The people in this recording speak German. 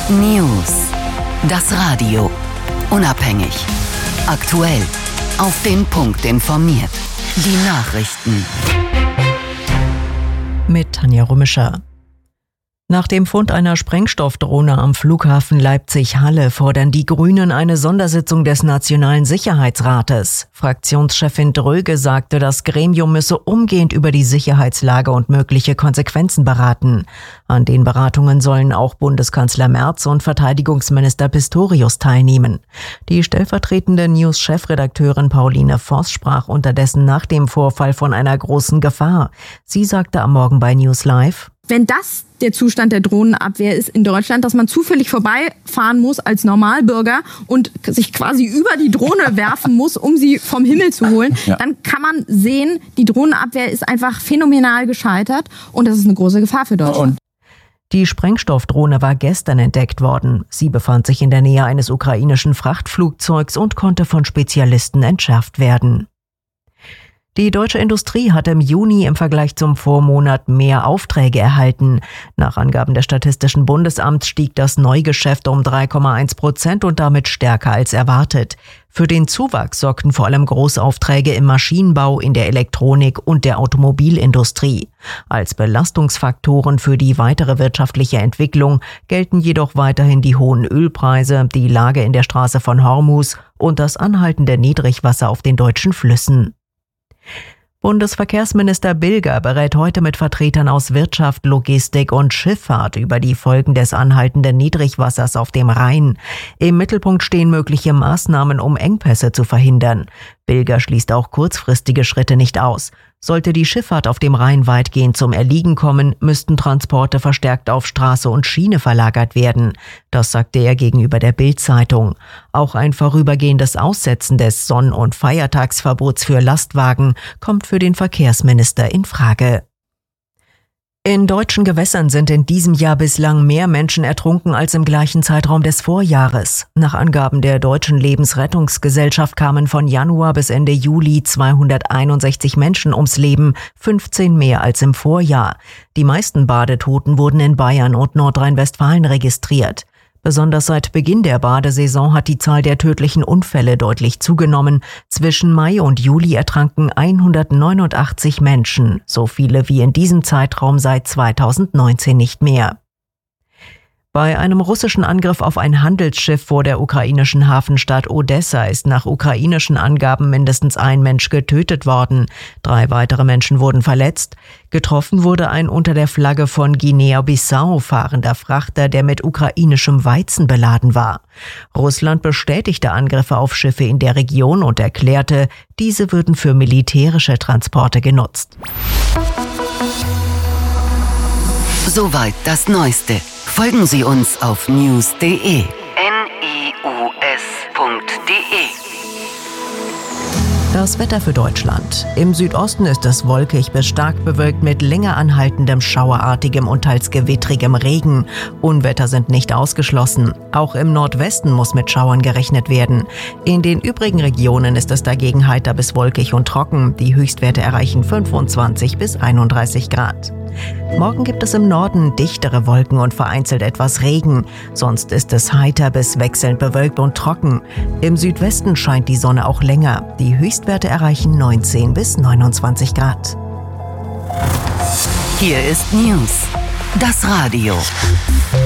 News. Das Radio. Unabhängig. Aktuell. Auf den Punkt informiert. Die Nachrichten. Mit Tanja Rummischer. Nach dem Fund einer Sprengstoffdrohne am Flughafen Leipzig-Halle fordern die Grünen eine Sondersitzung des Nationalen Sicherheitsrates. Fraktionschefin Dröge sagte, das Gremium müsse umgehend über die Sicherheitslage und mögliche Konsequenzen beraten. An den Beratungen sollen auch Bundeskanzler Merz und Verteidigungsminister Pistorius teilnehmen. Die stellvertretende News-Chefredakteurin Pauline Voss sprach unterdessen nach dem Vorfall von einer großen Gefahr. Sie sagte am Morgen bei News Live: Wenn das der Zustand der Drohnenabwehr ist in Deutschland, dass man zufällig vorbeifahren muss als Normalbürger und sich quasi über die Drohne werfen muss, um sie vom Himmel zu holen, dann kann man sehen, die Drohnenabwehr ist einfach phänomenal gescheitert und das ist eine große Gefahr für Deutschland. Die Sprengstoffdrohne war gestern entdeckt worden. Sie befand sich in der Nähe eines ukrainischen Frachtflugzeugs und konnte von Spezialisten entschärft werden. Die deutsche Industrie hat im Juni im Vergleich zum Vormonat mehr Aufträge erhalten. Nach Angaben des Statistischen Bundesamts stieg das Neugeschäft um 3,1% und damit stärker als erwartet. Für den Zuwachs sorgten vor allem Großaufträge im Maschinenbau, in der Elektronik und der Automobilindustrie. Als Belastungsfaktoren für die weitere wirtschaftliche Entwicklung gelten jedoch weiterhin die hohen Ölpreise, die Lage in der Straße von Hormuz und das anhaltende Niedrigwasser auf den deutschen Flüssen. Bundesverkehrsminister Bilger berät heute mit Vertretern aus Wirtschaft, Logistik und Schifffahrt über die Folgen des anhaltenden Niedrigwassers auf dem Rhein. Im Mittelpunkt stehen mögliche Maßnahmen, um Engpässe zu verhindern. Bilger schließt auch kurzfristige Schritte nicht aus. Sollte die Schifffahrt auf dem Rhein weitgehend zum Erliegen kommen, müssten Transporte verstärkt auf Straße und Schiene verlagert werden. Das sagte er gegenüber der Bild-Zeitung. Auch ein vorübergehendes Aussetzen des Sonn- und Feiertagsverbots für Lastwagen kommt für den Verkehrsminister in Frage. In deutschen Gewässern sind in diesem Jahr bislang mehr Menschen ertrunken als im gleichen Zeitraum des Vorjahres. Nach Angaben der Deutschen Lebensrettungsgesellschaft kamen von Januar bis Ende Juli 261 Menschen ums Leben, 15 mehr als im Vorjahr. Die meisten Badetoten wurden in Bayern und Nordrhein-Westfalen registriert. Besonders seit Beginn der Badesaison hat die Zahl der tödlichen Unfälle deutlich zugenommen. Zwischen Mai und Juli ertranken 189 Menschen, so viele wie in diesem Zeitraum seit 2019 nicht mehr. Bei einem russischen Angriff auf ein Handelsschiff vor der ukrainischen Hafenstadt Odessa ist nach ukrainischen Angaben mindestens ein Mensch getötet worden. 3 weitere Menschen wurden verletzt. Getroffen wurde ein unter der Flagge von Guinea-Bissau fahrender Frachter, der mit ukrainischem Weizen beladen war. Russland bestätigte Angriffe auf Schiffe in der Region und erklärte, diese würden für militärische Transporte genutzt. Soweit das Neueste. Folgen Sie uns auf news.de. news.de. Das Wetter für Deutschland. Im Südosten ist es wolkig bis stark bewölkt mit länger anhaltendem schauerartigem und teils gewittrigem Regen. Unwetter sind nicht ausgeschlossen. Auch im Nordwesten muss mit Schauern gerechnet werden. In den übrigen Regionen ist es dagegen heiter bis wolkig und trocken. Die Höchstwerte erreichen 25 bis 31 Grad. Morgen gibt es im Norden dichtere Wolken und vereinzelt etwas Regen. Sonst ist es heiter bis wechselnd bewölkt und trocken. Im Südwesten scheint die Sonne auch länger. Die Höchstwerte erreichen 19 bis 29 Grad. Hier ist News. Das Radio.